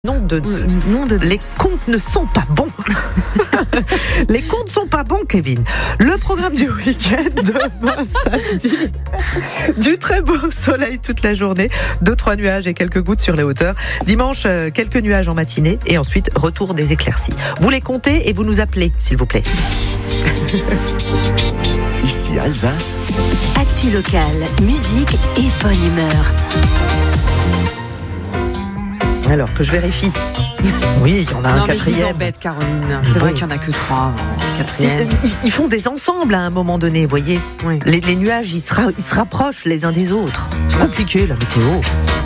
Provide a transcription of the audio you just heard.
Nom de Zeus. Les comptes ne sont pas bons. Les comptes sont pas bons, Kevin. Le programme du week-end, demain samedi, du très beau soleil toute la journée, 2-3 nuages et quelques gouttes sur les hauteurs. Dimanche, quelques nuages en matinée et ensuite retour des éclaircies. Vous les comptez et vous nous appelez, s'il vous plaît. Ici Alsace. Actu locale, musique et bonne humeur. Alors que je vérifie. Oui, il y en a un quatrième. Mais je vous embête, Caroline. C'est vrai qu'il n'y en a que 3. Ils font des ensembles à un moment donné, vous voyez. Oui. Les nuages, ils se rapprochent les uns des autres. C'est compliqué, la météo.